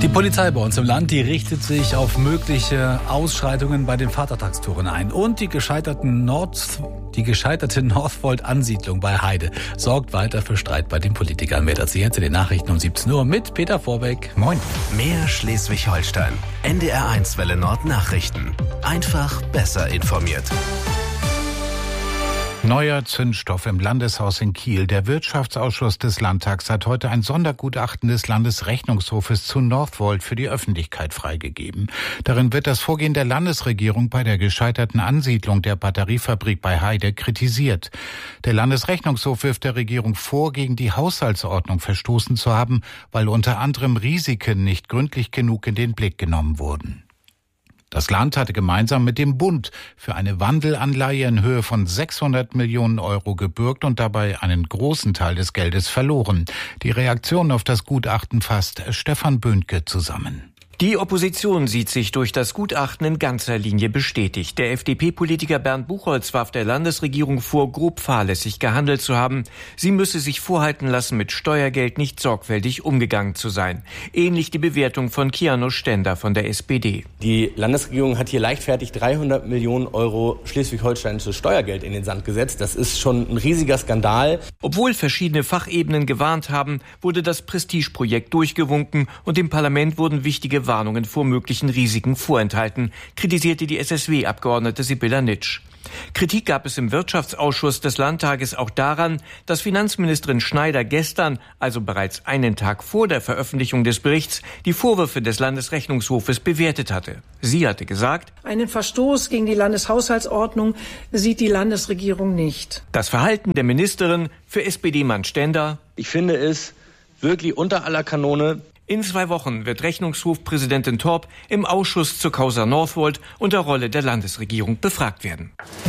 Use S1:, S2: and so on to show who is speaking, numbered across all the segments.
S1: Die Polizei bei uns im Land, die richtet sich auf mögliche Ausschreitungen bei den Vatertagstouren ein. Und die gescheiterte Northvolt-Ansiedlung bei Heide sorgt weiter für Streit bei den Politikern. Mehr dazu jetzt in den Nachrichten um 17 Uhr mit Peter Vorbeck. Moin.
S2: Mehr Schleswig-Holstein. NDR1 Welle Nord Nachrichten. Einfach besser informiert.
S3: Neuer Zündstoff im Landeshaus in Kiel. Der Wirtschaftsausschuss des Landtags hat heute ein Sondergutachten des Landesrechnungshofes zu Northvolt für die Öffentlichkeit freigegeben. Darin wird das Vorgehen der Landesregierung bei der gescheiterten Ansiedlung der Batteriefabrik bei Heide kritisiert. Der Landesrechnungshof wirft der Regierung vor, gegen die Haushaltsordnung verstoßen zu haben, weil unter anderem Risiken nicht gründlich genug in den Blick genommen wurden. Das Land hatte gemeinsam mit dem Bund für eine Wandelanleihe in Höhe von 600 Millionen Euro gebürgt und dabei einen großen Teil des Geldes verloren. Die Reaktion auf das Gutachten fasst Stefan Böhnke zusammen.
S4: Die Opposition sieht sich durch das Gutachten in ganzer Linie bestätigt. Der FDP-Politiker Bernd Buchholz warf der Landesregierung vor, grob fahrlässig gehandelt zu haben. Sie müsse sich vorhalten lassen, mit Steuergeld nicht sorgfältig umgegangen zu sein. Ähnlich die Bewertung von Kiano Stender von der SPD.
S5: Die Landesregierung hat hier leichtfertig 300 Millionen Euro schleswig-holsteinisches Steuergeld in den Sand gesetzt. Das ist schon ein riesiger Skandal.
S4: Obwohl verschiedene Fachebenen gewarnt haben, wurde das Prestigeprojekt durchgewunken und dem Parlament wurden wichtige Warnungen vor möglichen Risiken vorenthalten, kritisierte die SSW-Abgeordnete Sibylla Nitsch. Kritik gab es im Wirtschaftsausschuss des Landtages auch daran, dass Finanzministerin Schneider gestern, also bereits einen Tag vor der Veröffentlichung des Berichts, die Vorwürfe des Landesrechnungshofes bewertet hatte. Sie hatte gesagt,
S6: einen Verstoß gegen die Landeshaushaltsordnung sieht die Landesregierung nicht.
S4: Das Verhalten der Ministerin für SPD-Mann Stender:
S5: Ich finde es wirklich unter aller Kanone.
S4: In 2 Wochen wird Rechnungshofpräsidentin Torp im Ausschuss zur Causa Northvolt und der Rolle der Landesregierung befragt werden.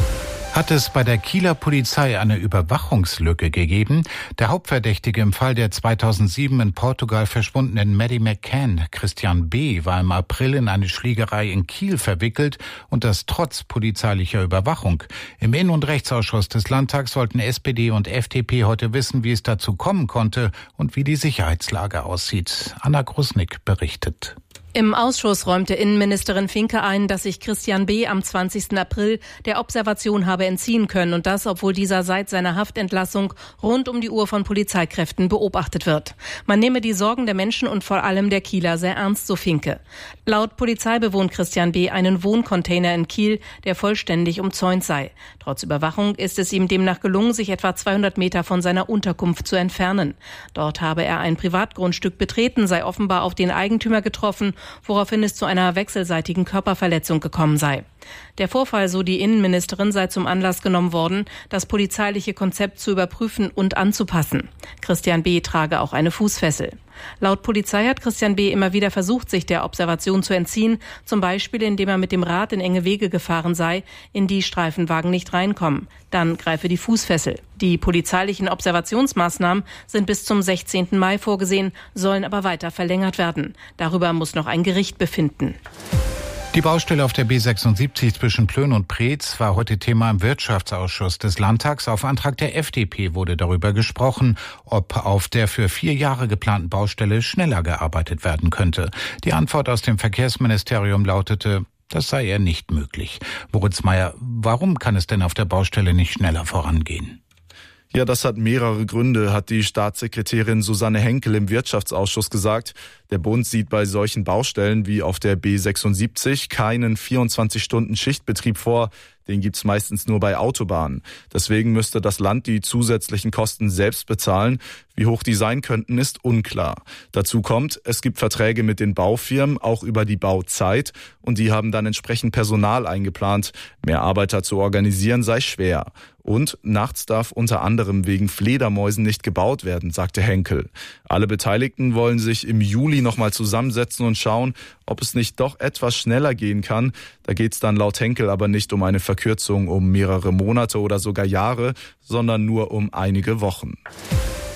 S3: Hat es bei der Kieler Polizei eine Überwachungslücke gegeben? Der Hauptverdächtige im Fall der 2007 in Portugal verschwundenen Maddie McCann, Christian B., war im April in eine Schlägerei in Kiel verwickelt und das trotz polizeilicher Überwachung. Im Innen- und Rechtsausschuss des Landtags wollten SPD und FDP heute wissen, wie es dazu kommen konnte und wie die Sicherheitslage aussieht. Anna Grusnick berichtet.
S7: Im Ausschuss räumte Innenministerin Finke ein, dass sich Christian B. am 20. April der Observation habe entziehen können und das, obwohl dieser seit seiner Haftentlassung rund um die Uhr von Polizeikräften beobachtet wird. Man nehme die Sorgen der Menschen und vor allem der Kieler sehr ernst, so Finke. Laut Polizei bewohnt Christian B. einen Wohncontainer in Kiel, der vollständig umzäunt sei. Trotz Überwachung ist es ihm demnach gelungen, sich etwa 200 Meter von seiner Unterkunft zu entfernen. Dort habe er ein Privatgrundstück betreten, sei offenbar auf den Eigentümer getroffen, woraufhin es zu einer wechselseitigen Körperverletzung gekommen sei. Der Vorfall, so die Innenministerin, sei zum Anlass genommen worden, das polizeiliche Konzept zu überprüfen und anzupassen. Christian B. trage auch eine Fußfessel. Laut Polizei hat Christian B. immer wieder versucht, sich der Observation zu entziehen, zum Beispiel indem er mit dem Rad in enge Wege gefahren sei, in die Streifenwagen nicht reinkommen. Dann greife die Fußfessel. Die polizeilichen Observationsmaßnahmen sind bis zum 16. Mai vorgesehen, sollen aber weiter verlängert werden. Darüber muss noch ein Gericht befinden.
S3: Die Baustelle auf der B76 zwischen Plön und Preetz war heute Thema im Wirtschaftsausschuss des Landtags. Auf Antrag der FDP wurde darüber gesprochen, ob auf der für 4 Jahre geplanten Baustelle schneller gearbeitet werden könnte. Die Antwort aus dem Verkehrsministerium lautete: Das sei eher nicht möglich. Moritz Meyer, warum kann es denn auf der Baustelle nicht schneller vorangehen?
S8: Ja, das hat mehrere Gründe, hat die Staatssekretärin Susanne Henkel im Wirtschaftsausschuss gesagt. Der Bund sieht bei solchen Baustellen wie auf der B76 keinen 24-Stunden-Schichtbetrieb vor. Den gibt's meistens nur bei Autobahnen. Deswegen müsste das Land die zusätzlichen Kosten selbst bezahlen. Wie hoch die sein könnten, ist unklar. Dazu kommt, es gibt Verträge mit den Baufirmen, auch über die Bauzeit. Und die haben dann entsprechend Personal eingeplant. Mehr Arbeiter zu organisieren sei schwer. Und nachts darf unter anderem wegen Fledermäusen nicht gebaut werden, sagte Henkel. Alle Beteiligten wollen sich im Juli nochmal zusammensetzen und schauen, ob es nicht doch etwas schneller gehen kann. Da geht's dann laut Henkel aber nicht um eine Verkürzung um mehrere Monate oder sogar Jahre, sondern nur um einige Wochen.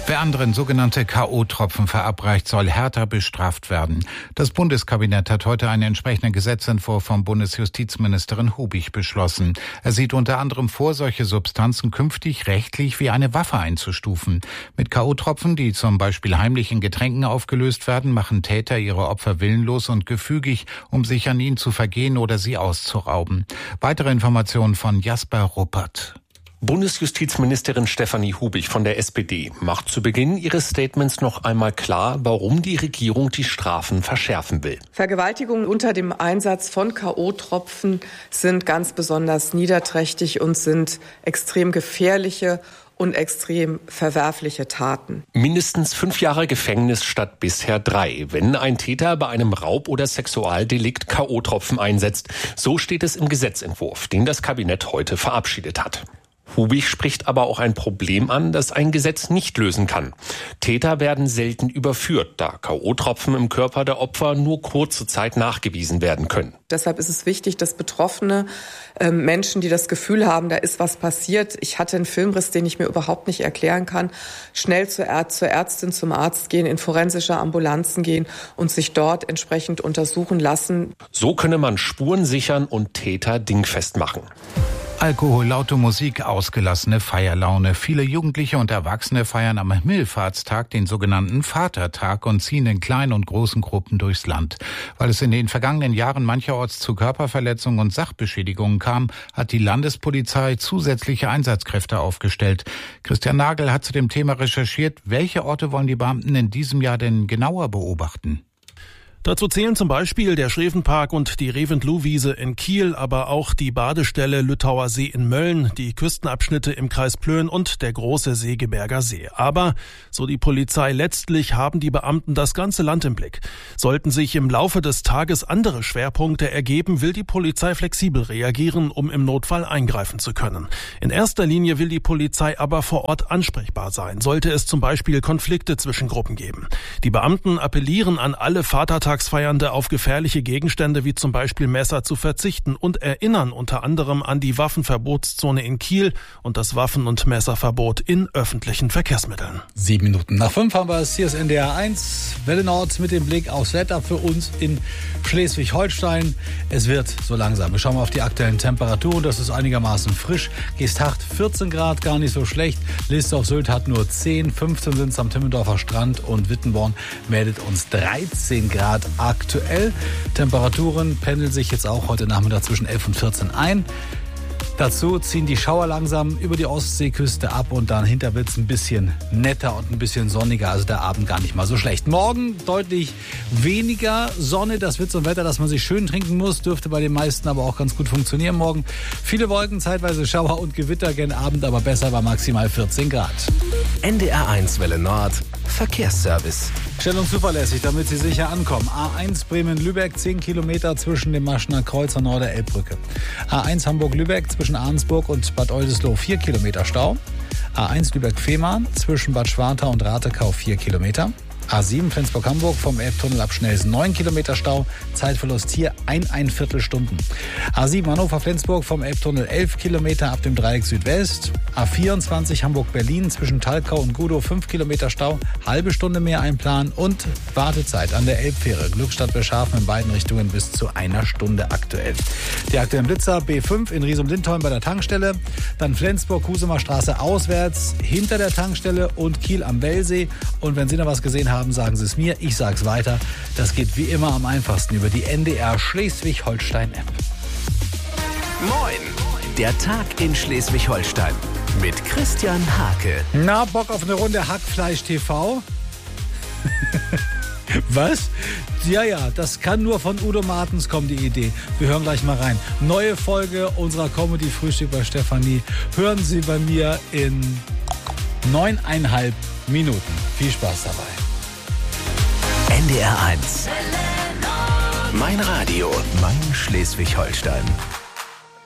S3: Wer anderen sogenannte K.O.-Tropfen verabreicht, soll härter bestraft werden. Das Bundeskabinett hat heute einen entsprechenden Gesetzentwurf von Bundesjustizministerin Hubig beschlossen. Er sieht unter anderem vor, solche Substanzen künftig rechtlich wie eine Waffe einzustufen. Mit K.O.-Tropfen, die zum Beispiel heimlich in Getränken aufgelöst werden, machen Täter ihre Opfer willenlos und gefügig, um sich an ihnen zu vergehen oder sie auszurauben. Weitere Informationen von Jasper Ruppert.
S9: Bundesjustizministerin Stefanie Hubig von der SPD macht zu Beginn ihres Statements noch einmal klar, warum die Regierung die Strafen verschärfen will.
S10: Vergewaltigungen unter dem Einsatz von K.O.-Tropfen sind ganz besonders niederträchtig und sind extrem gefährliche und extrem verwerfliche Taten.
S9: Mindestens 5 Jahre Gefängnis statt bisher 3, wenn ein Täter bei einem Raub- oder Sexualdelikt K.O.-Tropfen einsetzt. So steht es im Gesetzentwurf, den das Kabinett heute verabschiedet hat. Hubig spricht aber auch ein Problem an, das ein Gesetz nicht lösen kann. Täter werden selten überführt, da K.O.-Tropfen im Körper der Opfer nur kurze Zeit nachgewiesen werden können.
S10: Deshalb ist es wichtig, dass Betroffene Menschen, die das Gefühl haben, da ist was passiert, ich hatte einen Filmriss, den ich mir überhaupt nicht erklären kann, schnell zur Ärztin, zum Arzt gehen, in forensische Ambulanzen gehen und sich dort entsprechend untersuchen lassen.
S9: So könne man Spuren sichern und Täter dingfest machen.
S3: Alkohol, laute Musik, ausgelassene Feierlaune. Viele Jugendliche und Erwachsene feiern am Himmelfahrtstag den sogenannten Vatertag und ziehen in kleinen und großen Gruppen durchs Land. Weil es in den vergangenen Jahren mancherorts zu Körperverletzungen und Sachbeschädigungen kam, hat die Landespolizei zusätzliche Einsatzkräfte aufgestellt. Christian Nagel hat zu dem Thema recherchiert. Welche Orte wollen die Beamten in diesem Jahr denn genauer beobachten?
S11: Dazu zählen zum Beispiel der Schrevenpark und die Reventlow-Wiese in Kiel, aber auch die Badestelle Lüttauer See in Mölln, die Küstenabschnitte im Kreis Plön und der große Segeberger See. Aber, so die Polizei, letztlich haben die Beamten das ganze Land im Blick. Sollten sich im Laufe des Tages andere Schwerpunkte ergeben, will die Polizei flexibel reagieren, um im Notfall eingreifen zu können. In erster Linie will die Polizei aber vor Ort ansprechbar sein, sollte es zum Beispiel Konflikte zwischen Gruppen geben. Die Beamten appellieren an alle Vatertagsfeiernde auf gefährliche Gegenstände wie zum Beispiel Messer zu verzichten und erinnern unter anderem an die Waffenverbotszone in Kiel und das Waffen- und Messerverbot in öffentlichen Verkehrsmitteln.
S1: 7:07 haben wir es. Hier ist NDR 1, Welle Nord mit dem Blick aufs Wetter für uns in Schleswig-Holstein. Es wird so langsam. Wir schauen mal auf die aktuellen Temperaturen. Das ist einigermaßen frisch. Geesthacht 14 Grad, gar nicht so schlecht. Liste auf Sylt hat nur 10, 15 sind es am Timmendorfer Strand und Wittenborn meldet uns 13 Grad aktuell. Temperaturen pendeln sich jetzt auch heute Nachmittag zwischen 11 und 14 ein. Dazu ziehen die Schauer langsam über die Ostseeküste ab und dann hinter wird es ein bisschen netter und ein bisschen sonniger. Also der Abend gar nicht mal so schlecht. Morgen deutlich weniger Sonne. Das wird so ein Wetter, dass man sich schön trinken muss. Dürfte bei den meisten aber auch ganz gut funktionieren morgen. Viele Wolken, zeitweise Schauer und Gewitter gen Abend, aber besser bei maximal 14 Grad.
S2: NDR 1 Welle Nord Verkehrsservice.
S1: Schnell und zuverlässig, damit Sie sicher ankommen. A1 Bremen-Lübeck, 10 Kilometer zwischen dem Maschener Kreuz und Norder-Elbbrücke. A1 Hamburg-Lübeck zwischen Ahrensburg und Bad Oldesloe 4 Kilometer Stau. A1 Lübeck-Fehmarn zwischen Bad Schwartau und Ratekau 4 Kilometer. A7 Flensburg-Hamburg vom Elbtunnel ab Schnelsen 9 Kilometer Stau, Zeitverlust hier 1,25 Stunden. A7 Hannover-Flensburg vom Elbtunnel 11 Kilometer ab dem Dreieck Südwest. A24 Hamburg-Berlin zwischen Talkau und Gudow 5 Kilometer Stau, halbe Stunde mehr einplanen und Wartezeit an der Elbfähre Glückstadt-Bescharfen in beiden Richtungen bis zu 1 Stunde aktuell. Die aktuellen Blitzer B5 in Riesum-Lindholm bei der Tankstelle, dann Flensburg-Husumer Straße auswärts hinter der Tankstelle und Kiel am Wellsee. Und wenn Sie noch was gesehen haben, sagen Sie es mir, ich sage es weiter. Das geht wie immer am einfachsten über die NDR Schleswig-Holstein-App.
S2: Moin, der Tag in Schleswig-Holstein mit Christian Hake.
S1: Na, Bock auf eine Runde Hackfleisch TV? Was? Ja, das kann nur von Udo Martens kommen, die Idee. Wir hören gleich mal rein. Neue Folge unserer Comedy-Frühstück bei Stefanie hören Sie bei mir in 9,5 Minuten. Viel Spaß dabei.
S2: NDR 1. Mein Radio, mein Schleswig-Holstein.